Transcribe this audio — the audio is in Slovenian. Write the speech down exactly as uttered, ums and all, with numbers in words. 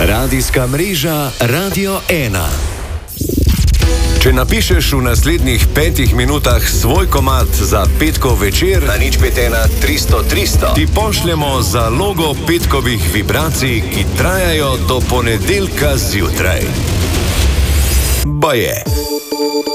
Radijska mreža Radio ena. Če napišeš v naslednjih petih minutah svoj komad za petkov večer na nič pet ena tristo tristo, ti pošljemo zalogo petkovih vibracij, ki trajajo do ponedeljka zjutraj. Baje.